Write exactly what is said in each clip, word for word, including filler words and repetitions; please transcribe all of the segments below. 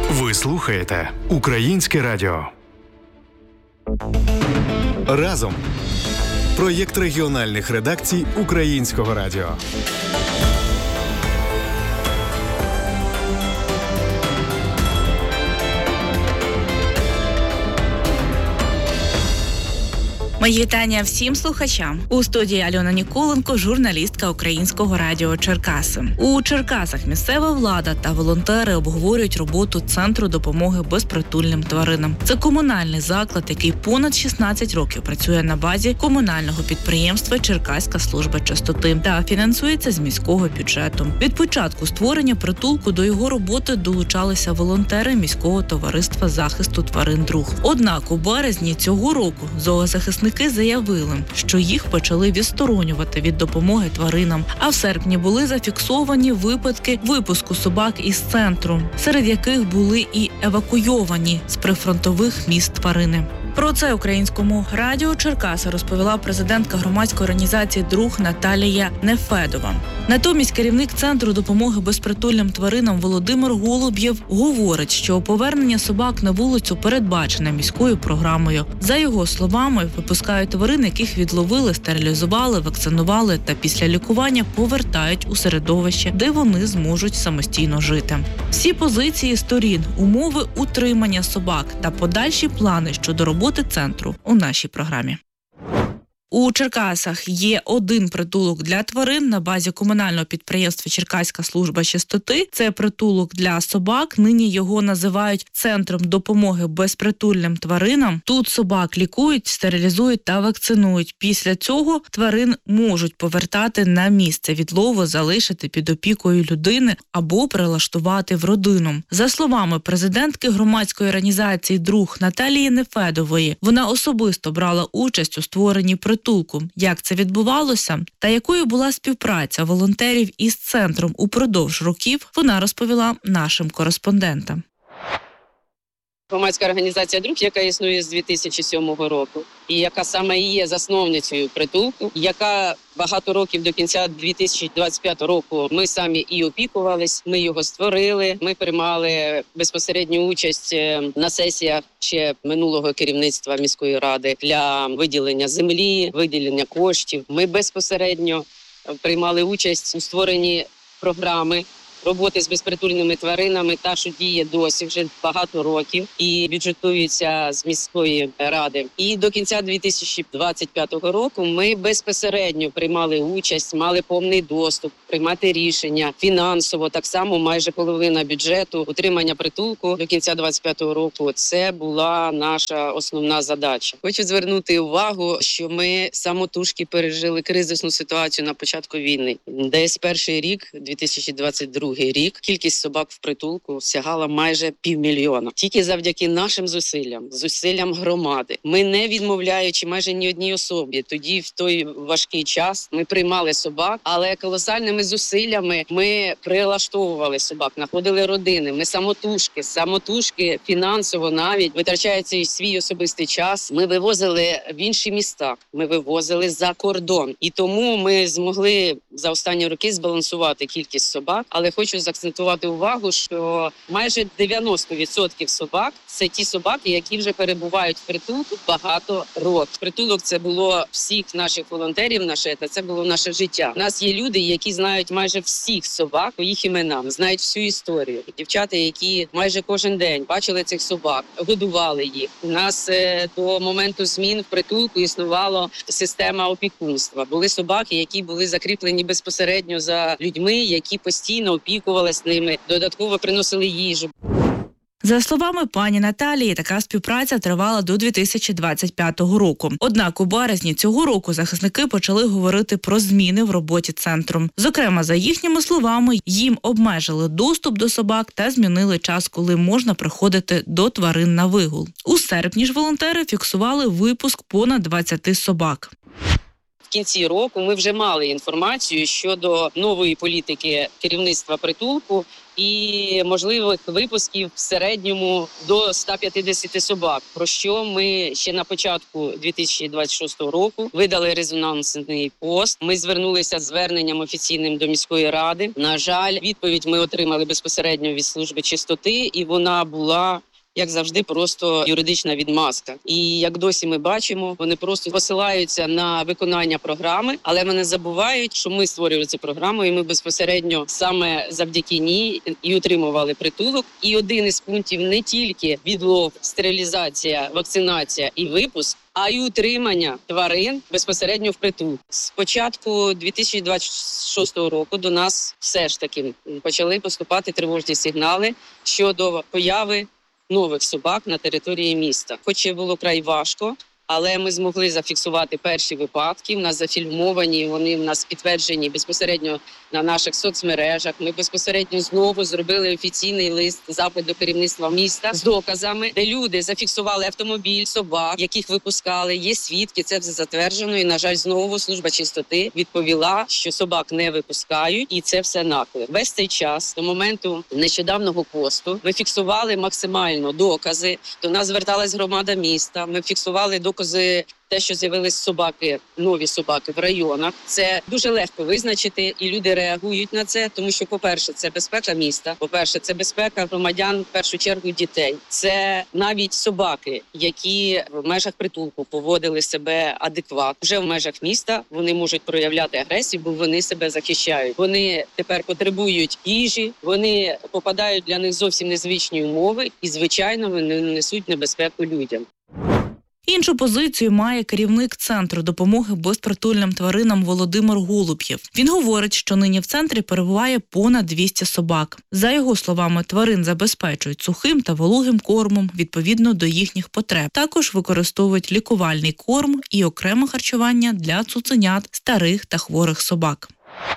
Ви слухаєте Українське радіо. Разом. Проєкт регіональних редакцій Українського радіо. Мої вітання всім слухачам. У студії Альона Ніколенко, журналістка Українського радіо Черкаси. У Черкасах місцева влада та волонтери обговорюють роботу Центру допомоги безпритульним тваринам. Це комунальний заклад, який понад шістнадцять років працює на базі комунального підприємства Черкаська служба чистоти та фінансується з міського бюджету. Від початку створення притулку до його роботи долучалися волонтери міського товариства захисту тварин «Друг». Однак у березні цього року зоозахисники заявили, що їх почали відсторонювати від допомоги тваринам, а в серпні були зафіксовані випадки випуску собак із центру, серед яких були і евакуйовані з прифронтових міст тварини. Про це Українському радіо Черкаси розповіла президентка громадської організації «Друг» Наталія Нефедова. Натомість керівник Центру допомоги безпритульним тваринам Володимир Голуб'єв говорить, що повернення собак на вулицю передбачене міською програмою. За його словами, випускають тварин, яких відловили, стерилізували, вакцинували та після лікування повертають у середовище, де вони зможуть самостійно жити. Всі позиції сторін, умови утримання собак та подальші плани щодо роботи центру у нашій програмі. У Черкасах є один притулок для тварин на базі комунального підприємства Черкаська служба чистоти. Це притулок для собак. Нині його називають Центром допомоги безпритульним тваринам. Тут собак лікують, стерилізують та вакцинують. Після цього тварин можуть повертати на місце відлову, залишити під опікою людини або прилаштувати в родину. За словами президентки громадської організації «Друг» Наталії Нефедової, вона особисто брала участь у створенні притулку. Як це відбувалося та якою була співпраця волонтерів із центром упродовж років, вона розповіла нашим кореспондентам. Громадська організація «Друг», яка існує з дві тисячі сьомого року, і яка саме і є засновницею притулку, яка багато років до кінця дві тисячі двадцять п'ятого року ми самі і опікувались, ми його створили, ми приймали безпосередню участь на сесіях ще минулого керівництва міської ради для виділення землі, виділення коштів. Ми безпосередньо приймали участь у створенні програми роботи з безпритульними тваринами, та, що діє досі вже багато років і бюджетується з міської ради. І до кінця дві тисячі двадцять п'ятого року ми безпосередньо приймали участь, мали повний доступ, приймати рішення фінансово. Так само майже половина бюджету утримання притулку до кінця двадцять п'ятого року. Це була наша основна задача. Хочу звернути увагу, що ми самотужки пережили кризисну ситуацію на початку війни. Десь перший рік, дві тисячі двадцять другий рік, кількість собак в притулку сягала майже півмільйона. Тільки завдяки нашим зусиллям, зусиллям громади, ми не відмовляючи майже ні одній особі, тоді в той важкий час ми приймали собак, але колосальними зусиллями ми прилаштовували собак, знаходили родини, ми самотужки, самотужки фінансово навіть, витрачаючи свій особистий час, ми вивозили в інші міста, ми вивозили за кордон. І тому ми змогли за останні роки збалансувати кількість собак, але хочу заакцентувати увагу, що майже дев'яносто відсотків собак – це ті собаки, які вже перебувають в притулку багато років. Притулок – це було всіх наших волонтерів, наше, це було наше життя. У нас є люди, які знають майже всіх собак по їх іменам, знають всю історію. Дівчата, які майже кожен день бачили цих собак, годували їх. У нас е, до моменту змін в притулку існувала система опікунства. Були собаки, які були закріплені безпосередньо за людьми, які постійно опікувалися ними, додатково приносили їжу. За словами пані Наталії, така співпраця тривала до дві тисячі двадцять п'ятого року. Однак у березні цього року захисники почали говорити про зміни в роботі центру. Зокрема, за їхніми словами, їм обмежили доступ до собак та змінили час, коли можна приходити до тварин на вигул. У серпні ж волонтери фіксували випуск понад двадцяти собак. В кінці року ми вже мали інформацію щодо нової політики керівництва притулку і можливих випусків в середньому до ста п'ятдесят собак, про що ми ще на початку дві тисячі двадцять шостого року видали резонансний пост. Ми звернулися з зверненням офіційним до міської ради. На жаль, відповідь ми отримали безпосередньо від служби чистоти, і вона була, як завжди, просто юридична відмазка. І як досі ми бачимо, вони просто посилаються на виконання програми, але вони забувають, що ми створювали цю програму, і ми безпосередньо саме завдяки ній і отримували притулок. І один із пунктів не тільки відлов, стерилізація, вакцинація і випуск, а й утримання тварин безпосередньо в притулку. З початку дві тисячі двадцять шостого року до нас все ж таки почали поступати тривожні сигнали щодо появи нових собак на території міста. Хоч і було край важко, але ми змогли зафіксувати перші випадки. У нас зафільмовані, вони в нас підтверджені безпосередньо на наших соцмережах. Ми безпосередньо знову зробили офіційний лист, запит до керівництва міста з доказами, де люди зафіксували автомобіль, собак, яких випускали. Є свідки, це все затверджено. І, на жаль, знову служба чистоти відповіла, що собак не випускають, і це все наклеп. Весь цей час, до моменту нещодавнього посту, ми фіксували максимально докази. До нас зверталась громада міста, ми фіксували докази. Докази те, що з'явились собаки, нові собаки в районах, це дуже легко визначити, і люди реагують на це, тому що, по-перше, це безпека міста, по-перше, це безпека громадян, в першу чергу, дітей. Це навіть собаки, які в межах притулку поводили себе адекватно. Вже в межах міста вони можуть проявляти агресію, бо вони себе захищають. Вони тепер потребують їжі, вони попадають для них зовсім незвичні умови, і, звичайно, вони несуть небезпеку людям. Іншу позицію має керівник Центру допомоги безпритульним тваринам Володимир Голуб'єв. Він говорить, що нині в центрі перебуває понад двісті собак. За його словами, тварин забезпечують сухим та вологим кормом відповідно до їхніх потреб. Також використовують лікувальний корм і окреме харчування для цуценят, старих та хворих собак.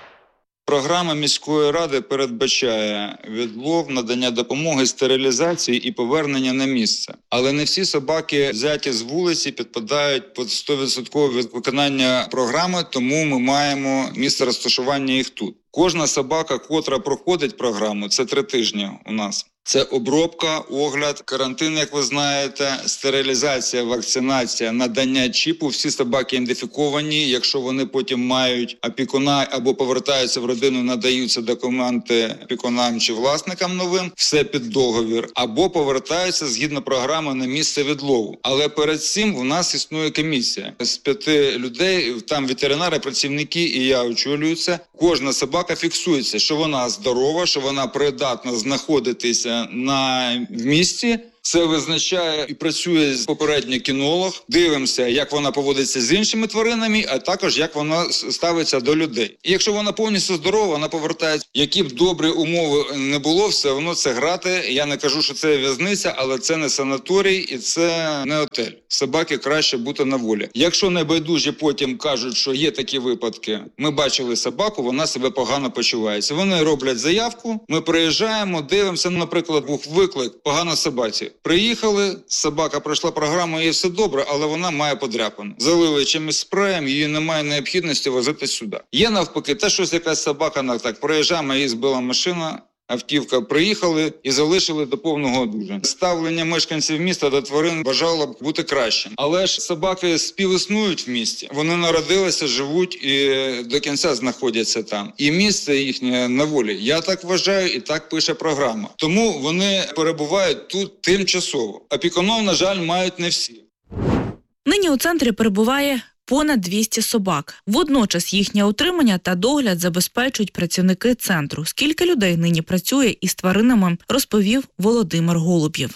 Програма міської ради передбачає відлов, надання допомоги, стерилізації і повернення на місце. Але не всі собаки, взяті з вулиці, підпадають під сто відсотків від виконання програми, тому ми маємо місце розташування їх тут. Кожна собака, котра проходить програму, це три тижні у нас. Це обробка, огляд, карантин, як ви знаєте, стерилізація, вакцинація, надання чіпу. Всі собаки ідентифіковані. Якщо вони потім мають опікуна або повертаються в родину, надаються документи опікунам чи власникам новим, все під договір, або повертаються згідно програми на місце відлову. Але перед цим у нас існує комісія з п'яти людей, там ветеринари, працівники і я очолюю це. Кожна собака фіксується, що вона здорова, що вона придатна знаходитися на місці. Це визначає і працює попередньо кінолог. Дивимося, як вона поводиться з іншими тваринами, а також як вона ставиться до людей. І якщо вона повністю здорова, вона повертається. Які б добрі умови не було, все одно це грати. Я не кажу, що це в'язниця, але це не санаторій і це не готель. Собаки краще бути на волі. Якщо небайдужі потім кажуть, що є такі випадки, ми бачили собаку, вона себе погано почувається. Вони роблять заявку, ми приїжджаємо, дивимося, наприклад, був виклик, погано собаці. Приїхали, собака пройшла програму, їй все добре, але вона має подряпину. Залили чимось спреєм, її немає необхідності возити сюди. Є навпаки, те, щось якась собака, ну, так, проїжджаємо, її збила машина, автівка, приїхали і залишили до повного одужання. Ставлення мешканців міста до тварин бажало б бути кращим. Але ж собаки співіснують в місті. Вони народилися, живуть і до кінця знаходяться там. І місце їхнє на волі. Я так вважаю і так пише програма. Тому вони перебувають тут тимчасово. Опікунів, на жаль, мають не всі. Нині у центрі перебуває понад двісті собак. Водночас їхнє утримання та догляд забезпечують працівники центру. Скільки людей нині працює із тваринами, розповів Володимир Голуб'єв.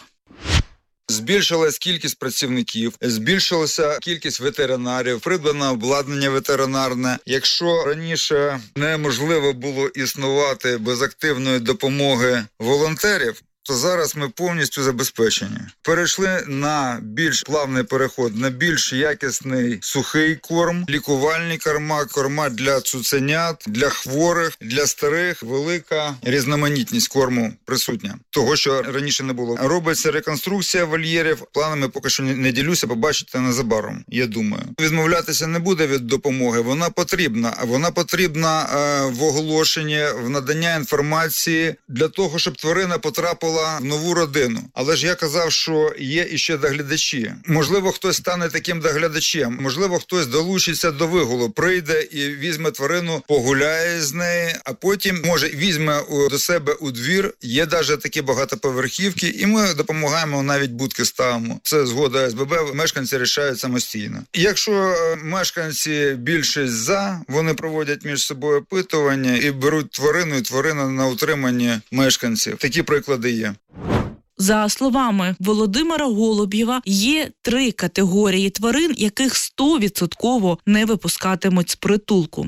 Збільшилась кількість працівників, збільшилася кількість ветеринарів, придбано обладнання ветеринарне. Якщо раніше неможливо було існувати без активної допомоги волонтерів, то зараз ми повністю забезпечені. Перейшли на більш плавний переход, на більш якісний сухий корм, лікувальні корма, корма для цуценят, для хворих, для старих. Велика різноманітність корму присутня. Того, що раніше не було. Робиться реконструкція вольєрів. Планами поки що не ділюся, побачите незабаром, я думаю. Відмовлятися не буде від допомоги, вона потрібна. Вона потрібна е, в оголошенні, в надання інформації для того, щоб тварина потрапила в нову родину. Але ж я казав, що є іще доглядачі. Можливо, хтось стане таким доглядачем, можливо, хтось долучиться до вигулу, прийде і візьме тварину, погуляє з нею, а потім, може, візьме до себе у двір. Є навіть такі багатоповерхівки, і ми допомагаємо, навіть будки ставимо. Це згода СББ, мешканці рішають самостійно. Якщо мешканці більшість за, вони проводять між собою опитування і беруть тварину, і тварина на утриманні мешканців. Такі приклади є. За словами Володимира Голубєва, є три категорії тварин, яких сто відсотків не випускатимуть з притулку.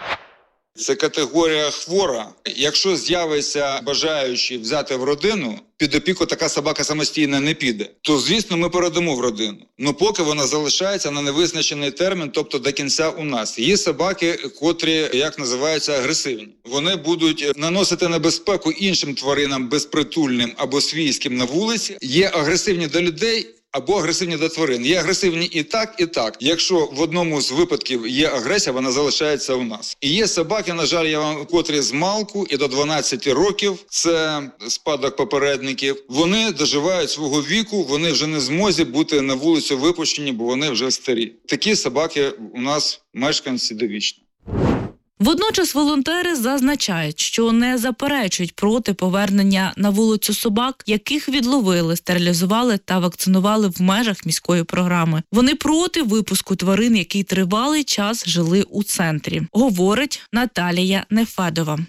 Це категорія хвора. Якщо з'явиться бажаючий взяти в родину, під опіку така собака самостійно не піде, то, звісно, ми передамо в родину. Ну, поки вона залишається на невизначений термін, тобто до кінця у нас. Є собаки, котрі, як називаються, агресивні. Вони будуть наносити небезпеку іншим тваринам безпритульним або свійським на вулиці. Є агресивні до людей, або агресивні до тварин. Є агресивні і так, і так. Якщо в одному з випадків є агресія, вона залишається у нас. І є собаки, на жаль, я вам, котрі з малку і до дванадцяти років, це спадок попередників, вони доживають свого віку, вони вже не в змозі бути на вулицю випущені, бо вони вже старі. Такі собаки у нас мешканці довічно. Водночас волонтери зазначають, що не заперечують проти повернення на вулицю собак, яких відловили, стерилізували та вакцинували в межах міської програми. Вони проти випуску тварин, які тривалий час жили у центрі, говорить Наталія Нефедова.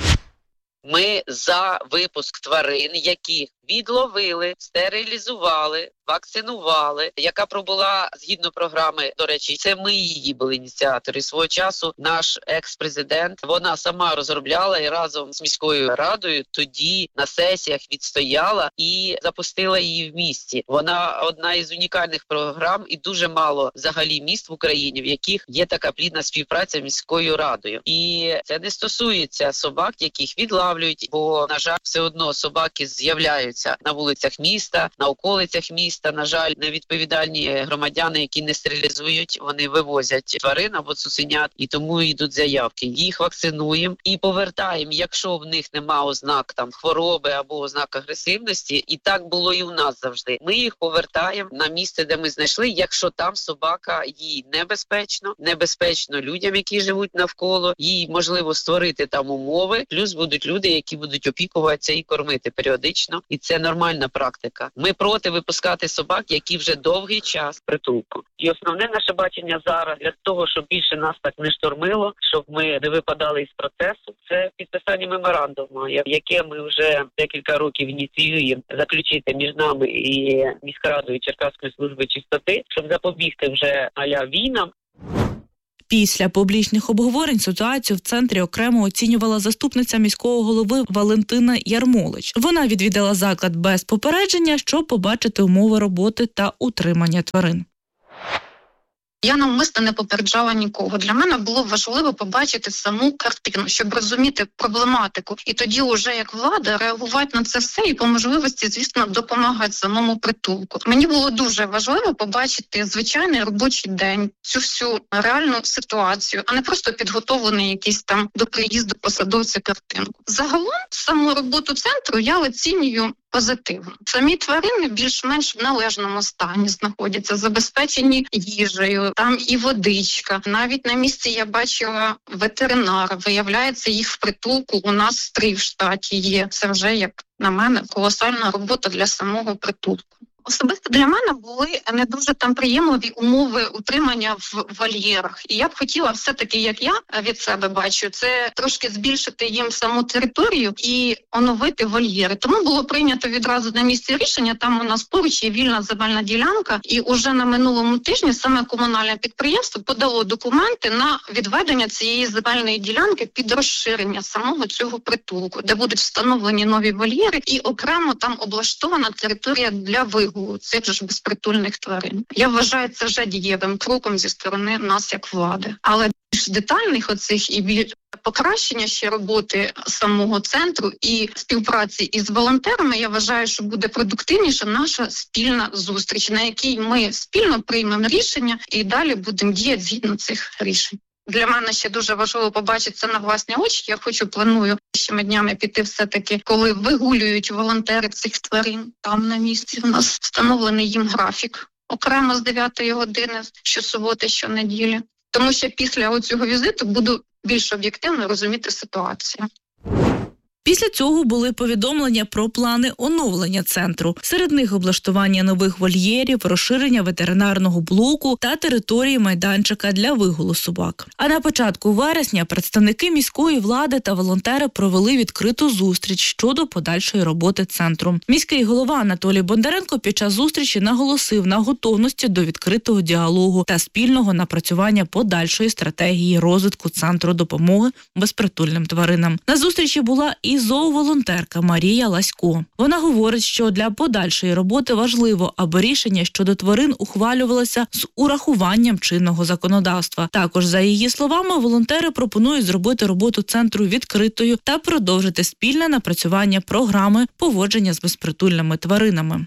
Ми за випуск тварин, які відловили, стерилізували, вакцинували, яка пробула згідно програми, до речі, це ми її були ініціатори. Свого часу наш екс-президент, вона сама розробляла і разом з міською радою тоді на сесіях відстояла і запустила її в місті. Вона одна із унікальних програм і дуже мало взагалі міст в Україні, в яких є така плідна співпраця з міською радою. І це не стосується собак, яких відлавлюють, бо, на жаль, все одно собаки з'являються на вулицях міста, на околицях міста. На жаль, невідповідальні громадяни, які не стерилізують, вони вивозять тварин або цуценят, і тому йдуть заявки. Їх вакцинуємо і повертаємо, якщо в них нема ознак там хвороби або ознак агресивності. І так було і у нас завжди. Ми їх повертаємо на місце, де ми знайшли, якщо там собака, їй небезпечно, небезпечно людям, які живуть навколо, їй можливо створити там умови, плюс будуть люди, які будуть опікуватися і кормити періодично. І це нормальна практика. Ми проти випускати собак, які вже довгий час в притулку. І основне наше бачення зараз для того, щоб більше нас так не штормило, щоб ми не випадали із процесу, це підписання меморандуму, яке ми вже декілька років ініціюємо заключити між нами і міськрадою Черкаської служби чистоти, щоб запобігти вже а-ля війнам. Після публічних обговорень ситуацію в центрі окремо оцінювала заступниця міського голови Валентина Ярмолич. Вона відвідала заклад без попередження, щоб побачити умови роботи та утримання тварин. Я навмисно не попереджала нікого. Для мене було важливо побачити саму картину, щоб розуміти проблематику. І тоді вже як влада реагувати на це все і по можливості, звісно, допомагати самому притулку. Мені було дуже важливо побачити звичайний робочий день, цю всю реальну ситуацію, а не просто підготовлений якийсь там до приїзду посадовця картинку. Загалом саму роботу центру я оцінюю позитивно. Самі тварини більш-менш в належному стані знаходяться, забезпечені їжею, там і водичка. Навіть на місці я бачила ветеринара. Виявляється, їх в притулку у нас три в штаті є. Це вже, як на мене, колосальна робота для самого притулку. Особисто для мене були не дуже там приємливі умови утримання в вольєрах. І я б хотіла все-таки, як я від себе бачу, це трошки збільшити їм саму територію і оновити вольєри. Тому було прийнято відразу на місці рішення, там у нас поруч є вільна земельна ділянка, і уже на минулому тижні саме комунальне підприємство подало документи на відведення цієї земельної ділянки під розширення самого цього притулку, де будуть встановлені нові вольєри і окремо там облаштована територія для вигулу цих ж безпритульних тварин. Я вважаю це вже дієвим кроком зі сторони нас як влади. Але більш детальних оцих і більш покращення ще роботи самого центру і співпраці із волонтерами, я вважаю, що буде продуктивніша наша спільна зустріч, на якій ми спільно приймемо рішення і далі будемо діяти згідно цих рішень. Для мене ще дуже важливо побачити це на власні очі. Я хочу, планую щими днями піти все-таки, коли вигулюють волонтери цих тварин. Там на місці у нас встановлений їм графік. Окремо з дев'ятої години, щосуботи, щонеділі. Тому що після цього візиту буду більш об'єктивно розуміти ситуацію. Після цього були повідомлення про плани оновлення центру. Серед них облаштування нових вольєрів, розширення ветеринарного блоку та території майданчика для вигулу собак. А на початку вересня представники міської влади та волонтери провели відкриту зустріч щодо подальшої роботи центру. Міський голова Анатолій Бондаренко під час зустрічі наголосив на готовності до відкритого діалогу та спільного напрацювання подальшої стратегії розвитку центру допомоги безпритульним тваринам. На зустрічі була і І зооволонтерка Марія Ласько. Вона говорить, що для подальшої роботи важливо, аби рішення щодо тварин ухвалювалося з урахуванням чинного законодавства. Також, за її словами, волонтери пропонують зробити роботу центру відкритою та продовжити спільне напрацювання програми поводження з безпритульними тваринами.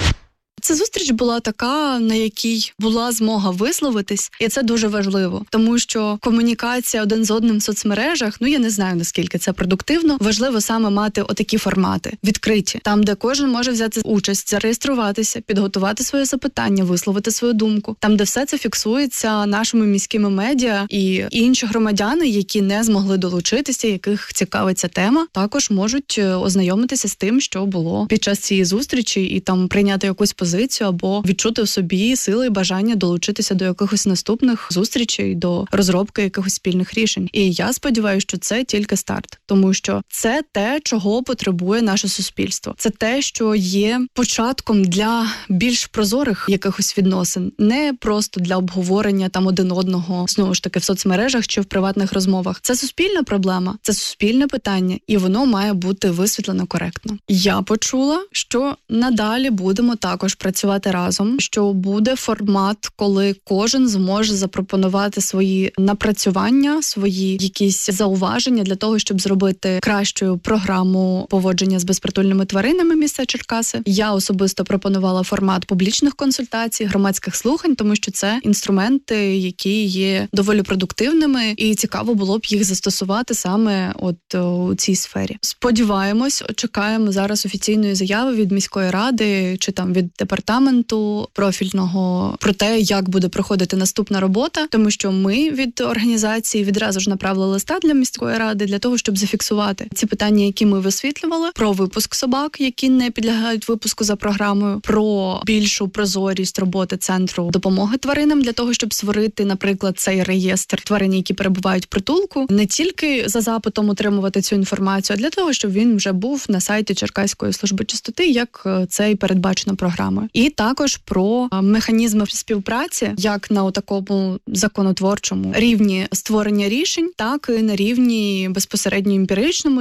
Ця зустріч була така, на якій була змога висловитись, і це дуже важливо, тому що комунікація один з одним в соцмережах, ну я не знаю, наскільки це продуктивно, важливо саме мати отакі формати, відкриті, там, де кожен може взяти участь, зареєструватися, підготувати своє запитання, висловити свою думку, там, де все це фіксується нашими міськими медіа, і інші громадяни, які не змогли долучитися, яких цікавить ця тема, також можуть ознайомитися з тим, що було під час цієї зустрічі, і там прийняти якусь позицію, або відчути в собі сили і бажання долучитися до якихось наступних зустрічей, до розробки якихось спільних рішень. І я сподіваюся, що це тільки старт, тому що це те, чого потребує наше суспільство. Це те, що є початком для більш прозорих якихось відносин, не просто для обговорення там один одного, знову ж таки, в соцмережах чи в приватних розмовах. Це суспільна проблема, це суспільне питання, і воно має бути висвітлено коректно. Я почула, що надалі будемо також працювати разом, що буде формат, коли кожен зможе запропонувати свої напрацювання, свої якісь зауваження для того, щоб зробити кращу програму поводження з безпритульними тваринами міста Черкаси. Я особисто пропонувала формат публічних консультацій, громадських слухань, тому що це інструменти, які є доволі продуктивними, і цікаво було б їх застосувати саме от у цій сфері. Сподіваємось, чекаємо зараз офіційної заяви від міської ради чи там від департаменту профільного про те, як буде проходити наступна робота, тому що ми від організації відразу ж направили листа для міської ради для того, щоб зафіксувати ці питання, які ми висвітлювали, про випуск собак, які не підлягають випуску за програмою, про більшу прозорість роботи центру допомоги тваринам для того, щоб створити, наприклад, цей реєстр тварин, які перебувають в притулку, не тільки за запитом отримувати цю інформацію, а для того, щоб він вже був на сайті Черкаської служби чистоти, як це і передбачено програмою. І також про механізми співпраці, як на такому законотворчому рівні створення рішень, так і на рівні безпосередньо емпіричному.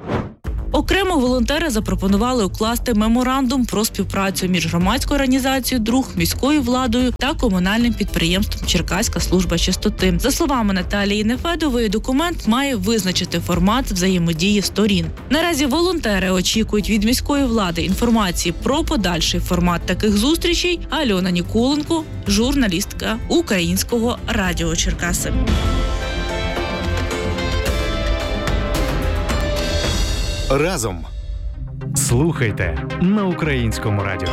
Окремо волонтери запропонували укласти меморандум про співпрацю між громадською організацією «Друг», міською владою та комунальним підприємством «Черкаська служба чистоти». За словами Наталії Нефедової, документ має визначити формат взаємодії сторін. Наразі волонтери очікують від міської влади інформації про подальший формат таких зустрічей. Альона Ніколенко, журналістка Українського радіо Черкаси. Разом. Слухайте на Українському радіо.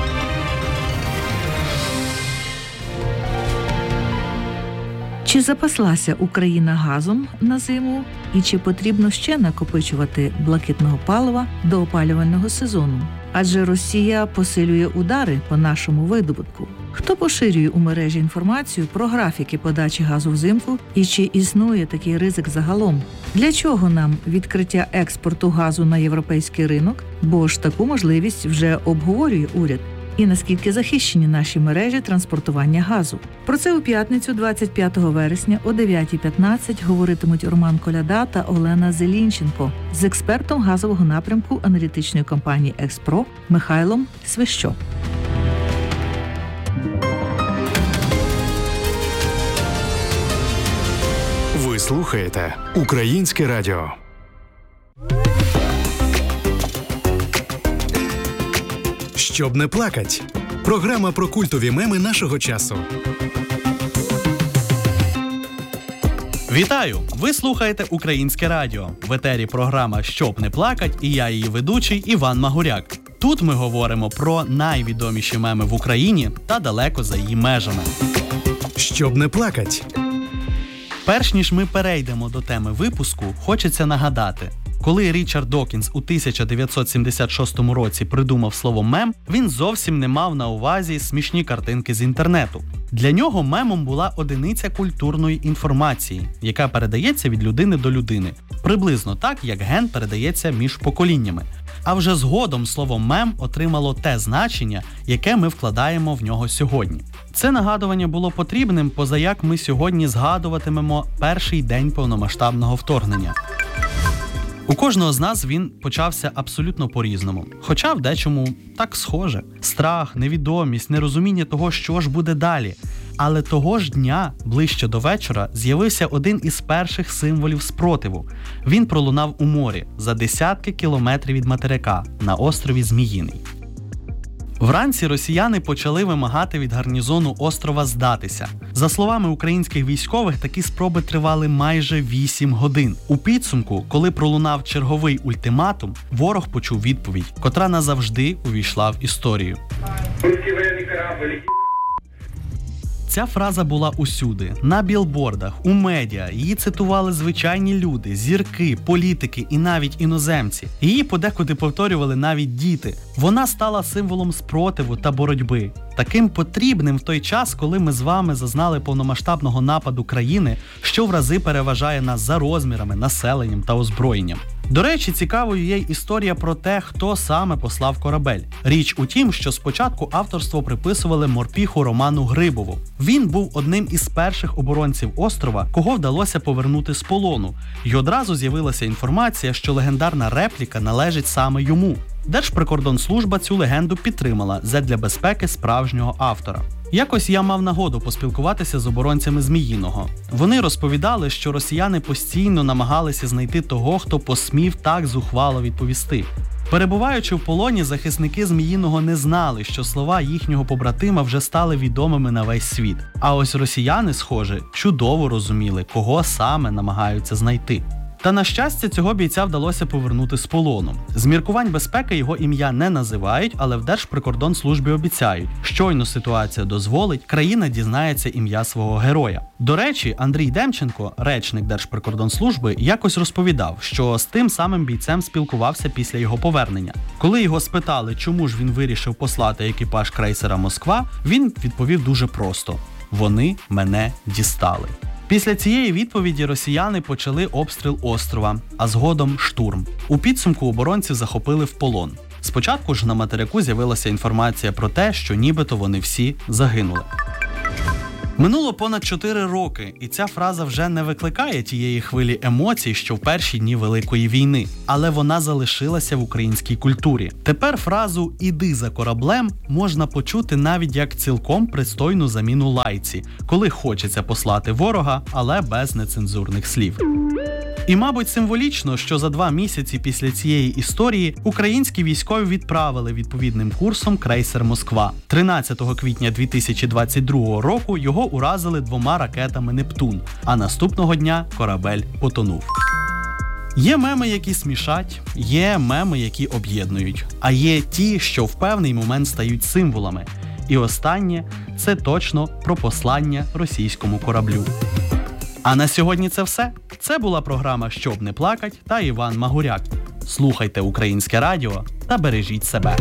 Чи запаслася Україна газом на зиму? І чи потрібно ще накопичувати блакитного палива до опалювального сезону? Адже Росія посилює удари по нашому видобутку. Хто поширює у мережі інформацію про графіки подачі газу взимку і чи існує такий ризик загалом? Для чого нам відкриття експорту газу на європейський ринок? Бо ж таку можливість вже обговорює уряд. І наскільки захищені наші мережі транспортування газу. Про це у п'ятницю, двадцять п'ятого вересня о дев'ятій п'ятнадцять говоритимуть Роман Коляда та Олена Зелінченко з експертом газового напрямку аналітичної компанії «Експро» Михайлом Свищо. Ви слухаєте Українське радіо. Щоб не плакать. Програма про культові меми нашого часу. Вітаю! Ви слухаєте Українське радіо. В етері програма «Щоб не плакать» і я її ведучий Іван Магуряк. Тут ми говоримо про найвідоміші меми в Україні та далеко за її межами. Щоб не плакать. Перш ніж ми перейдемо до теми випуску, хочеться нагадати. Коли Річард Докінс у тисяча дев'ятсот сімдесят шостому році придумав слово «мем», він зовсім не мав на увазі смішні картинки з інтернету. Для нього мемом була одиниця культурної інформації, яка передається від людини до людини, приблизно так, як ген передається між поколіннями. А вже згодом слово «мем» отримало те значення, яке ми вкладаємо в нього сьогодні. Це нагадування було потрібним, позаяк ми сьогодні згадуватимемо перший день повномасштабного вторгнення. У кожного з нас він почався абсолютно по-різному. Хоча в дечому так схоже. Страх, невідомість, нерозуміння того, що ж буде далі. Але того ж дня, ближче до вечора, з'явився один із перших символів спротиву. Він пролунав у морі, за десятки кілометрів від материка, на острові Зміїний. Вранці росіяни почали вимагати від гарнізону острова здатися. За словами українських військових, такі спроби тривали майже вісім годин. У підсумку, коли пролунав черговий ультиматум, ворог почув відповідь, котра назавжди увійшла в історію. Ця фраза була усюди, на білбордах, у медіа, її цитували звичайні люди, зірки, політики і навіть іноземці. Її подекуди повторювали навіть діти. Вона стала символом спротиву та боротьби. Таким потрібним в той час, коли ми з вами зазнали повномасштабного нападу країни, що в рази переважає нас за розмірами, населенням та озброєнням. До речі, цікавою є й історія про те, хто саме послав корабель. Річ у тім, що спочатку авторство приписували морпіху Роману Грибову. Він був одним із перших оборонців острова, кого вдалося повернути з полону. І одразу з'явилася інформація, що легендарна репліка належить саме йому. Держприкордонслужба цю легенду підтримала задля безпеки справжнього автора. Якось я мав нагоду поспілкуватися з оборонцями Зміїного. Вони розповідали, що росіяни постійно намагалися знайти того, хто посмів так зухвало відповісти. Перебуваючи в полоні, захисники Зміїного не знали, що слова їхнього побратима вже стали відомими на весь світ. А ось росіяни, схоже, чудово розуміли, кого саме намагаються знайти. Та, на щастя, цього бійця вдалося повернути з полону. З міркувань безпеки його ім'я не називають, але в Держприкордонслужбі обіцяють, щойно ситуація дозволить, країна дізнається ім'я свого героя. До речі, Андрій Демченко, речник Держприкордонслужби, якось розповідав, що з тим самим бійцем спілкувався після його повернення. Коли його спитали, чому ж він вирішив послати екіпаж крейсера «Москва», він відповів дуже просто – «Вони мене дістали». Після цієї відповіді росіяни почали обстріл острова, а згодом штурм. У підсумку оборонців захопили в полон. Спочатку ж на материку з'явилася інформація про те, що нібито вони всі загинули. Минуло понад чотири роки, і ця фраза вже не викликає тієї хвилі емоцій, що в перші дні Великої війни. Але вона залишилася в українській культурі. Тепер фразу «іди за кораблем» можна почути навіть як цілком пристойну заміну лайці, коли хочеться послати ворога, але без нецензурних слів. І, мабуть, символічно, що за два місяці після цієї історії українські військові відправили відповідним курсом крейсер «Москва». тринадцятого квітня дві тисячі двадцять другого року його уразили двома ракетами «Нептун», а наступного дня корабель потонув. Є меми, які смішать, є меми, які об'єднують, а є ті, що в певний момент стають символами. І останнє – це точно про послання російському кораблю. А на сьогодні це все. Це була програма «Щоб не плакать» та Іван Магуряк. Слухайте Українське радіо та бережіть себе.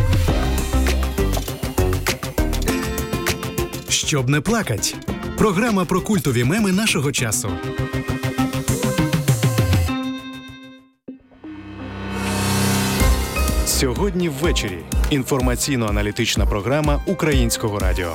«Щоб не плакать» – програма про культові меми нашого часу. Сьогодні ввечері. Інформаційно-аналітична програма Українського радіо.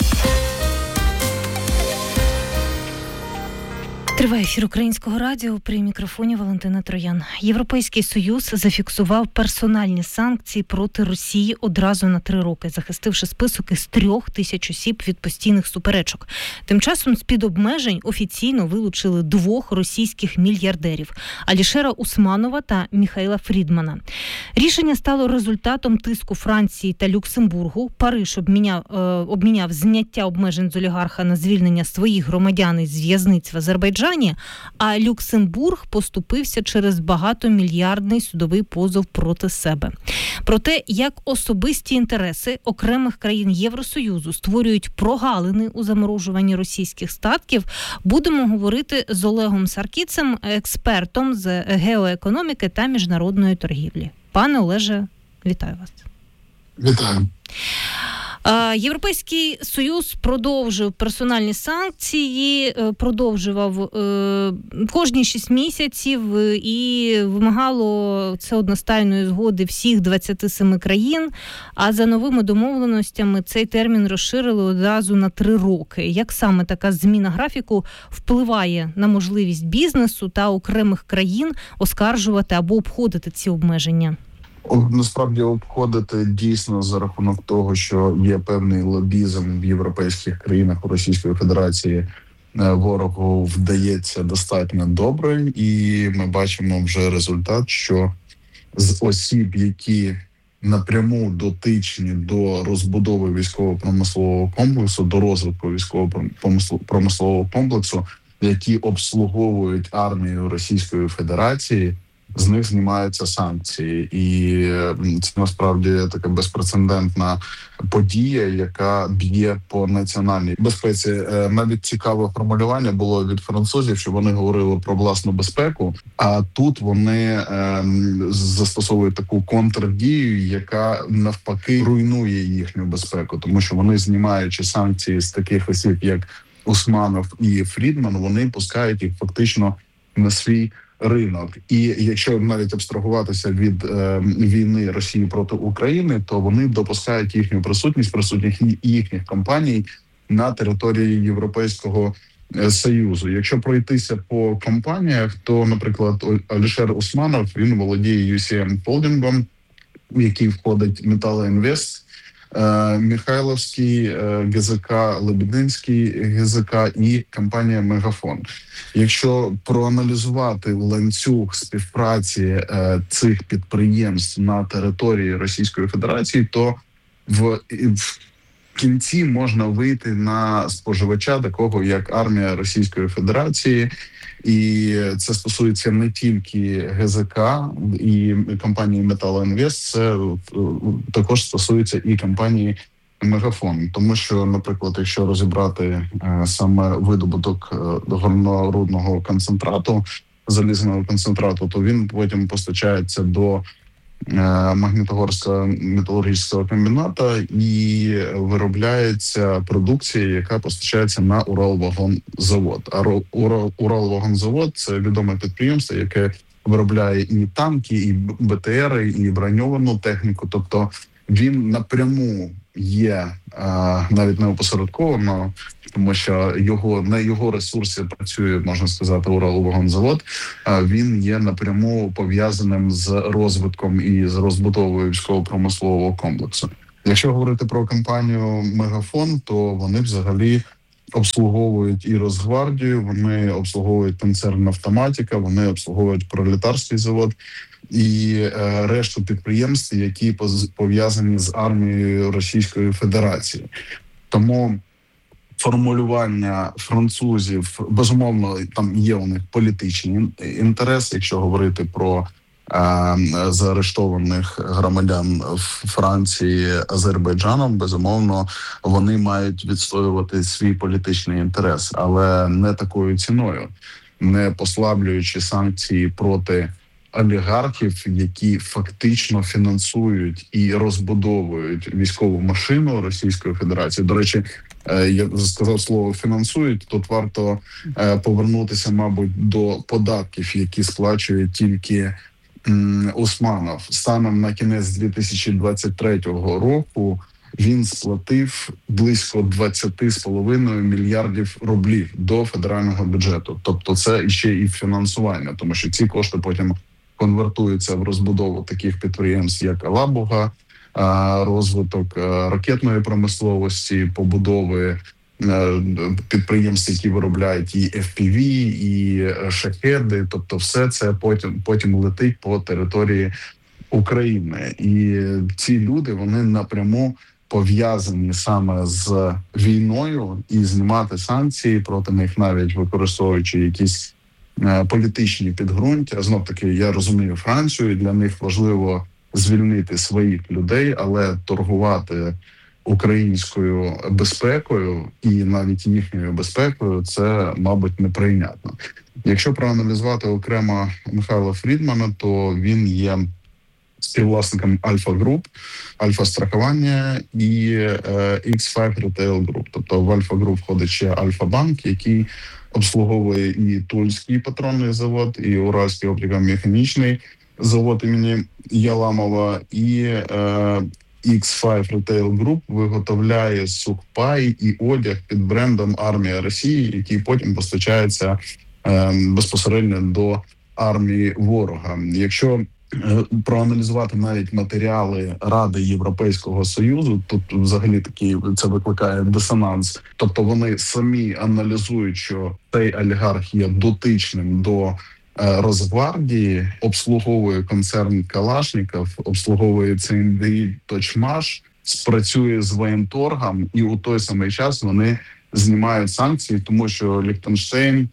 Триває ефір Українського радіо, при мікрофоні Валентина Троян. Європейський Союз зафіксував персональні санкції проти Росії одразу на три роки, захистивши список із трьох тисяч осіб від постійних суперечок. Тим часом з-під обмежень офіційно вилучили двох російських мільярдерів – Алішера Усманова та Міхаїла Фрідмана. Рішення стало результатом тиску Франції та Люксембургу. Париж обміняв, е, обміняв зняття обмежень з олігарха на звільнення своїх громадян із в'язниць в Азербайджані, а Люксембург поступився через багатомільярдний судовий позов проти себе. Про те, як особисті інтереси окремих країн Євросоюзу створюють прогалини у заморожуванні російських статків, будемо говорити з Олегом Саркіцем, експертом з геоекономіки та міжнародної торгівлі. Пане Олеже, вітаю вас. Вітаю. Європейський Союз продовжив персональні санкції, продовжував кожні шість місяців і вимагало це одностайної згоди всіх двадцяти семи країн, а за новими домовленостями цей термін розширили одразу на три роки. Як саме така зміна графіку впливає на можливість бізнесу та окремих країн оскаржувати або обходити ці обмеження? Насправді обходити дійсно за рахунок того, що є певний лобізм в європейських країнах у Російської Федерації, ворогу вдається достатньо добре, і ми бачимо вже результат, що з осіб, які напряму дотичні до розбудови військово-промислового комплексу, до розвитку військово-промислового комплексу, які обслуговують армію Російської Федерації, з них знімаються санкції. І це насправді така безпрецедентна подія, яка б'є по національній безпеці. Навіть цікаве формулювання було від французів, що вони говорили про власну безпеку, а тут вони застосовують таку контрдію, яка навпаки руйнує їхню безпеку, тому що вони, знімаючи санкції з таких осіб, як Усманов і Фрідман, вони пускають їх фактично на свій ринок. І якщо навіть абстрагуватися від е, війни Росії проти України, то вони допускають їхню присутність, присутність їхніх компаній на території Європейського Союзу. Якщо пройтися по компаніях, то, наприклад, Алішер Усманов, він володіє ю сі ем Холдингом, в який входить Металоінвест, Михайловський ГЗК, Лебединський ГЗК і компанія Мегафон. Якщо проаналізувати ланцюг співпраці е, цих підприємств на території Російської Федерації, то в, в кінці можна вийти на споживача такого, як армія Російської Федерації. І це стосується не тільки ГЗК і компанії Металоінвест, це також стосується і компанії Мегафон. Тому що, наприклад, якщо розібрати е, саме видобуток е, горнорудного концентрату, залізного концентрату, то він потім постачається до Магнітогорського металургійського комбіната і виробляється продукція, яка постачається на Уралвагонзавод. А Уралвагонзавод – це відоме підприємство, яке виробляє і танки, і БТРи, і броньовану техніку. Тобто він напряму є, навіть не опосередковано, тому що його на його ресурсі працює, можна сказати, Уралвагонзавод. Він є напряму пов'язаним з розвитком і з розбудовою військово-промислового комплексу. Якщо говорити про компанію Мегафон, то вони взагалі обслуговують і Росгвардію, вони обслуговують концерн Автоматика, вони обслуговують Пролетарський завод і е, решту підприємств, які пов'язані з армією Російської Федерації. Тому формулювання французів, безумовно, там є у них політичні інтереси, якщо говорити про е, заарештованих громадян Франції Азербайджаном, безумовно, вони мають відстоювати свій політичний інтерес, але не такою ціною. не послаблюючи санкції проти олігархів, які фактично фінансують і розбудовують військову машину Російської Федерації. До речі, я сказав слово «фінансують», тут варто повернутися, мабуть, до податків, які сплачує тільки Усманов. Станом на кінець дві тисячі двадцять третього року він сплатив близько двадцять з половиною мільярдів рублів до федерального бюджету. Тобто це ще і фінансування, тому що ці кошти потім конвертуються в розбудову таких підприємств, як Алабуга, розвиток ракетної промисловості, побудови підприємств, які виробляють і еф пі ві, і шахеди. Тобто все це потім, потім летить по території України. І ці люди, вони напряму пов'язані саме з війною, і знімати санкції проти них, навіть використовуючи якісь політичні підґрунтя. Знов-таки, я розумію Францію, для них важливо звільнити своїх людей, але торгувати українською безпекою і навіть їхньою безпекою – це, мабуть, неприйнятно. Якщо проаналізувати окремо Михайла Фрідмана, то він є співвласником Альфа Груп, Альфа Страхування і ікс п'ять Retail Group. Тобто в Альфа Груп входить ще Альфа Банк, який обслуговує і Тульський патронний завод, і Уральський оптико-механічний завод імені Яламова, і е, ікс п'ять Retail Group виготовляє сухпай і одяг під брендом «Армія Росії», який потім постачається е, безпосередньо до армії ворога. Якщо проаналізувати навіть матеріали Ради Європейського Союзу, тут взагалі такий це викликає дисонанс. Тобто вони самі аналізують, що цей олігарх є дотичним до Росгвардії, обслуговує концерн Калашніков, обслуговує це ен де і Точмаш, спрацює з воєнторгом, і у той самий час вони знімають санкції, тому що Ліхтенштейн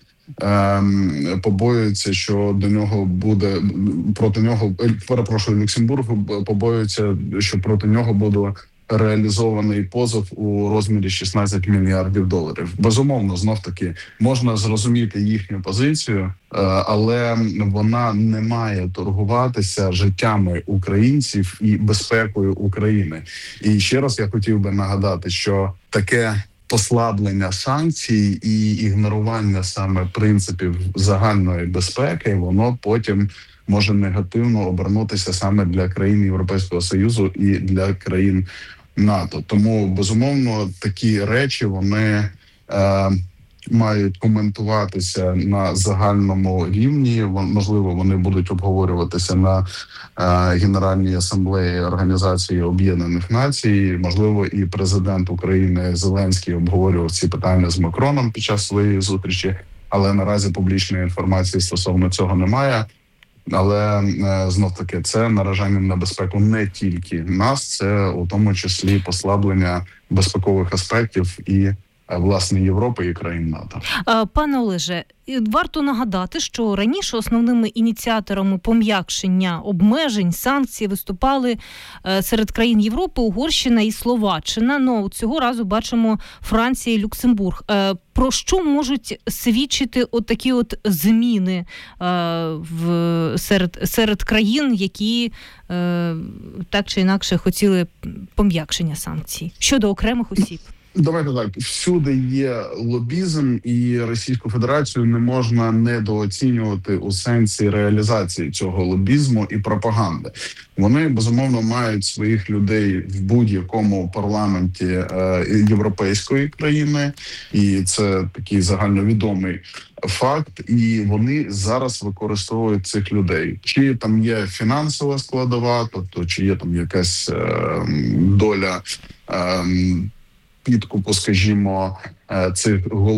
Ем, побоюється, що до нього буде проти нього, перепрошую, Люксембург побоюється, що проти нього буде реалізований позов у розмірі шістнадцять мільярдів доларів. Безумовно, знов таки можна зрозуміти їхню позицію, але вона не має торгуватися життями українців і безпекою України. І ще раз я хотів би нагадати, що таке послаблення санкцій і ігнорування саме принципів загальної безпеки, воно потім може негативно обернутися саме для країн Європейського Союзу і для країн НАТО. Тому, безумовно, такі речі, вони е, мають коментуватися на загальному рівні. Можливо, вони будуть обговорюватися на е, Генеральній асамблеї Організації Об'єднаних Націй. Можливо, і президент України Зеленський обговорював ці питання з Макроном під час своєї зустрічі, але наразі публічної інформації стосовно цього немає. Але е, знов-таки це наражання на безпеку не тільки нас, це у тому числі послаблення безпекових аспектів і власне Європи і країн НАТО. Пане Олеже, варто нагадати, що раніше основними ініціаторами пом'якшення обмежень, санкцій виступали серед країн Європи Угорщина і Словаччина. Ну, цього разу бачимо Франція і Люксембург. Про що можуть свідчити от такі от зміни в серед серед країн, які так чи інакше хотіли пом'якшення санкцій щодо окремих осіб? Давайте так, всюди є лобізм, і Російську Федерацію не можна недооцінювати у сенсі реалізації цього лобізму і пропаганди. Вони, безумовно, мають своїх людей в будь-якому парламенті е, європейської країни, і це такий загальновідомий факт, і вони зараз використовують цих людей. Чи там є фінансова складова, тобто чи є там якась е, доля е, підкупу, скажімо, цих голів